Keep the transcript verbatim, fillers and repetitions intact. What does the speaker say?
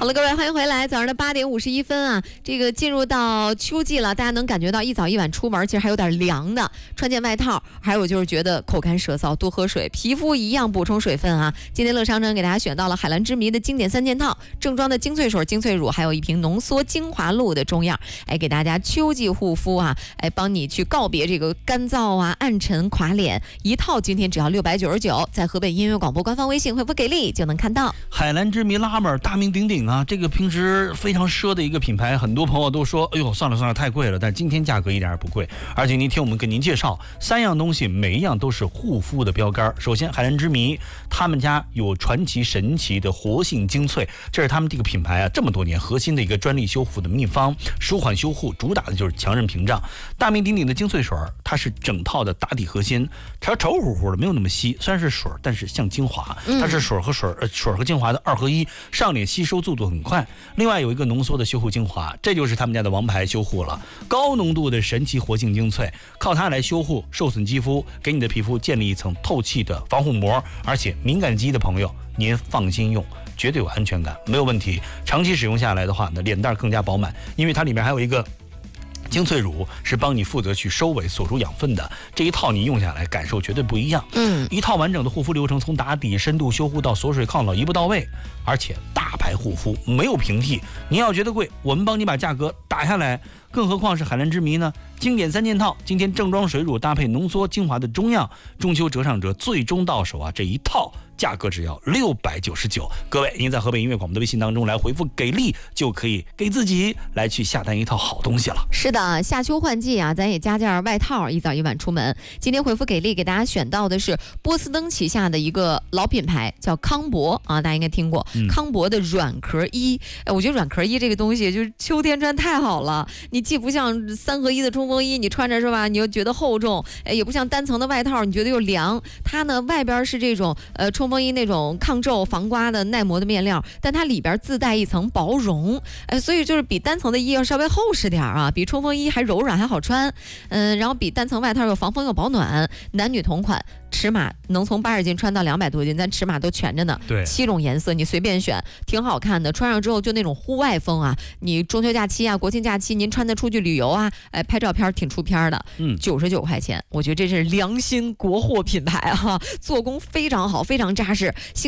好了，各位欢迎回来。早上的八点五十一分啊，这个进入到秋季了，大家能感觉到一早一晚出门其实还有点凉的，穿件外套。还有就是觉得口干舌燥，多喝水，皮肤一样补充水分啊。今天乐商城给大家选到了海蓝之谜的经典三件套，正装的精粹水、精粹乳，还有一瓶浓缩精华露的中样，哎，给大家秋季护肤啊，哎，帮你去告别这个干燥啊、暗沉、垮脸，一套今天只要六百九十九，在河北音乐广播官方微信回复给力就能看到。 海蓝之谜拉门大名鼎鼎啊，这个平时非常奢的一个品牌，很多朋友都说，哎呦，算了算了，太贵了。但今天价格一点也不贵，而且今天我们给您介绍三样东西，每一样都是护肤的标杆。首先，海蓝之谜他们家有传奇神奇的活性精粹，这是他们这个品牌啊这么多年核心的一个专利修复的秘方，舒缓修护，主打的就是强韧屏障。大名鼎鼎的精粹水，它是整套的打底核心，它稠乎乎的，没有那么稀，虽然是水，但是像精华，它是水和水、呃、水和精华的二合一，上脸吸收速度很快。另外有一个浓缩的修护精华，这就是他们家的王牌修护了，高浓度的神奇活性精粹，靠它来修护受损肌肤，给你的皮肤建立一层透气的防护膜。而且敏感肌的朋友您放心用，绝对有安全感，没有问题。长期使用下来的话呢，脸蛋更加饱满，因为它里面还有一个精粹乳，是帮你负责去收尾锁住养分的。这一套你用下来感受绝对不一样。嗯，一套完整的护肤流程，从打底、深度修护到锁水抗老一步到位，而且大牌护肤没有平替。您要觉得贵，我们帮你把价格打下来。更何况是海蓝之谜呢？经典三件套，今天正装水乳搭配浓缩精华的中样，中秋折上折，最终到手啊！这一套价格只要六百九十九。各位，您在河北音乐广播的微信当中来回复给力，就可以给自己来去下单一套好东西了。 是的，夏秋换季啊，咱也加件外套，一早一晚出门。今天回复给力，给大家选到的是波司登旗下的一个老品牌，叫康博啊，大家应该听过。嗯、康博的软壳衣，哎，我觉得软壳衣这个东西就是秋天穿太好了，你既不像三合一的冲锋衣，你穿着是吧，你又觉得厚重，哎，也不像单层的外套，你觉得又凉。它呢外边是这种呃冲锋衣那种抗皱防刮的耐磨的面料，但它里边自带一层薄绒，哎，所以就是比单层的衣要稍微厚实点啊，比冲锋衣还柔软还好穿，嗯，然后比单层外套又防风又保暖，男女同款。尺码能从八十斤穿到两百多斤，咱尺码都全着呢。 对， 七种颜色你随便选，挺好看的。穿上之后就那种户外风啊，你中秋假期啊、国庆假期，您穿的出去旅游啊，哎，拍照片挺出片的。嗯，九十九块钱，我觉得这是良心国货品牌啊，做工非常好，非常扎实。